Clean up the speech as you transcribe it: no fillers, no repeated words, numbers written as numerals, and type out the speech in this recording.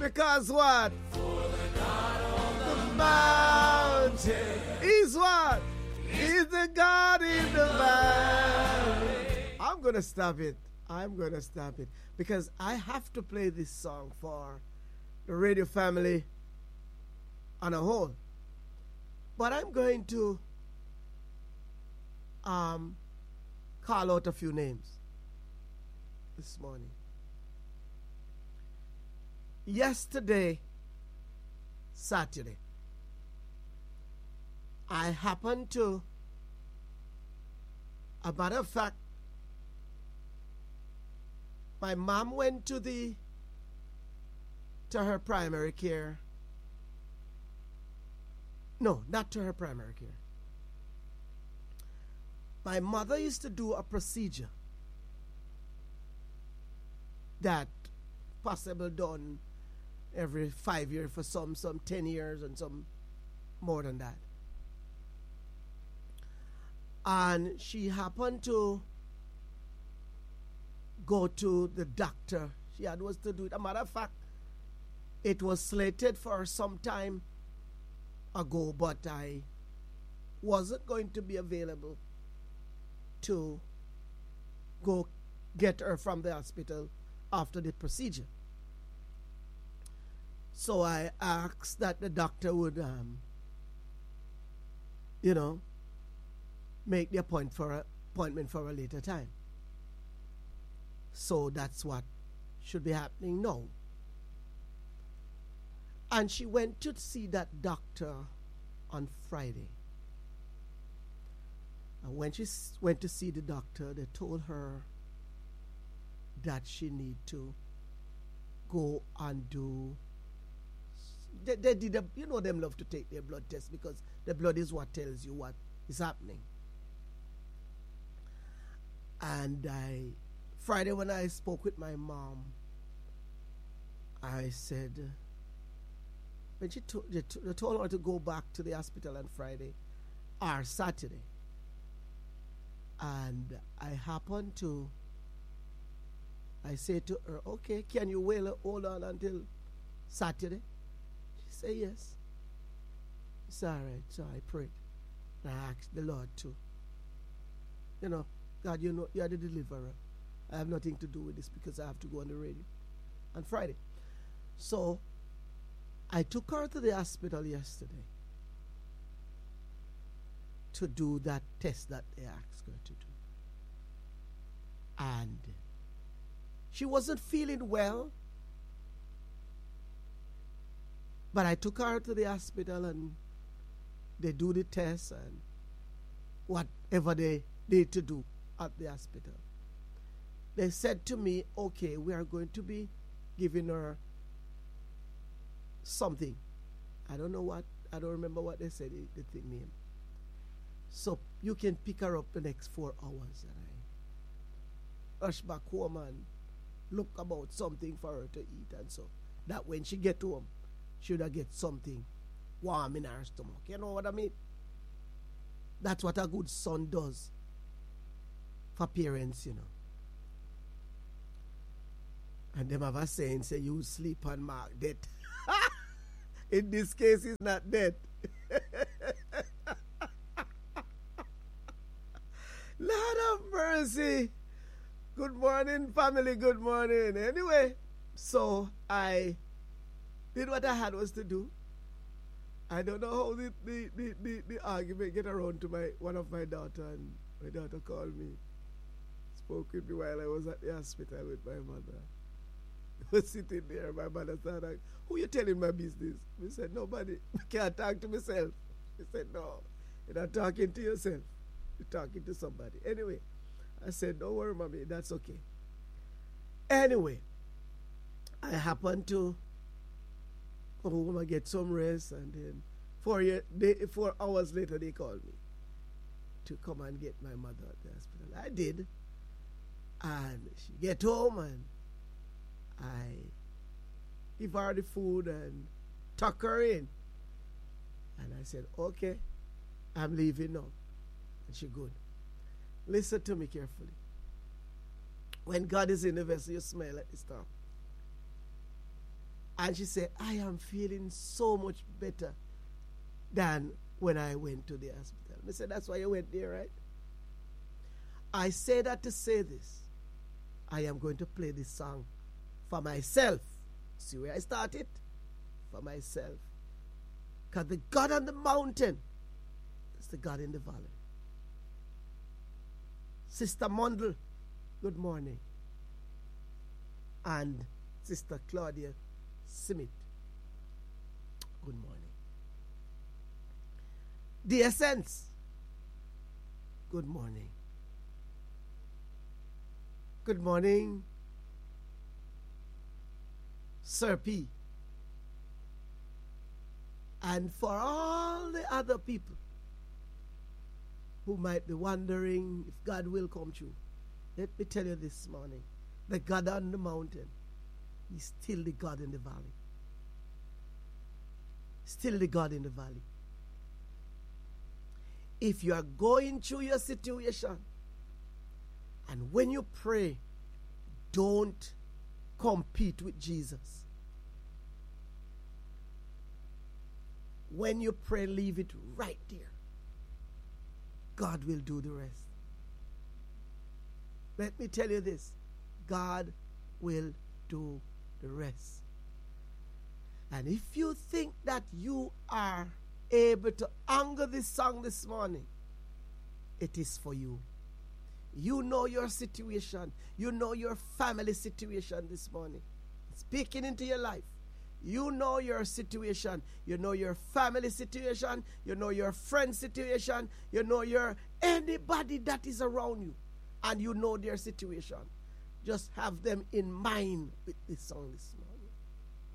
Because what? The mountain. He's what? He's the God in the valley. I'm going to stop it. Because I have to play this song for the radio family on a whole. But I'm going to call out a few names this morning. Yesterday, Saturday, I happened to, a matter of fact, my mom went to her primary care. No, not to her primary care. My mother used to do a procedure that possible done every 5 years for some 10 years and some more than that. And she happened to go to the doctor. She had was to do it. As a matter of fact, it was slated for some time ago, but I wasn't going to be available to go get her from the hospital after the procedure. So I asked that the doctor would, make the appointment for a later time. So that's what should be happening now. And she went to see that doctor on Friday. And when she went to see the doctor, they told her that she need to go and do. They did them love to take their blood test because the blood is what tells you what is happening. And Friday when I spoke with my mom, I said, when they told her to go back to the hospital on Friday or Saturday. And I said to her, okay, can you hold on until Saturday? She said, yes. It's all right. So I prayed. And I asked the Lord to, God, you are the deliverer. I have nothing to do with this because I have to go on the radio on Friday. So I took her to the hospital yesterday to do that test that they asked her to do. And she wasn't feeling well, but I took her to the hospital and they do the test and whatever they need to do at the hospital. They said to me, okay, we are going to be giving her something. I don't remember what they said, the thing name. So you can pick her up the next 4 hours. And I rush back home and look about something for her to eat. And so that when she get home, she would get something warm in her stomach. You know what I mean? That's what a good son does for parents, And them have a saying, say, you sleep and mark death. In this case, it's not death. Lord of mercy. Good morning, family. Good morning. Anyway, so I did what I had was to do. I don't know how the argument get around to one of my daughter, and my daughter called me, spoke with me while I was at the hospital with my mother. I was sitting there, my mother said, like, who you telling my business? I said, nobody. I can't talk to myself. He said, no, you're not talking to yourself. You're talking to somebody. Anyway, I said, don't worry, mommy, that's okay. Anyway, I happened to go home and get some rest, and then 4 hours later they called me to come and get my mother at the hospital. I did. And she get home and I give her the food and tuck her in. And I said, okay, I'm leaving now. And she good. Listen to me carefully. When God is in the vessel, you smell it, it's stuff. And she said, I am feeling so much better than when I went to the hospital. I said, that's why you went there, right? I say that to say this. I am going to play this song for myself. See where I started? For myself. Because the God on the mountain is the God in the valley. Sister Mundle, good morning. And Sister Claudia Smith, good morning. The Essence, good morning. Good morning, Sir P. And for all the other people who might be wondering if God will come true, let me tell you this morning, the God on the mountain, He's still the God in the valley. Still the God in the valley. If you are going through your situation, and when you pray, don't compete with Jesus. When you pray, leave it right there. God will do the rest. Let me tell you this. God will do the rest. And if you think that you are able to anger this song this morning, it is for you. You know your situation. You know your family situation this morning. Speaking into your life. You know your situation. You know your family situation. You know your friend situation. You know your anybody that is around you. And you know their situation. Just have them in mind with this song this morning.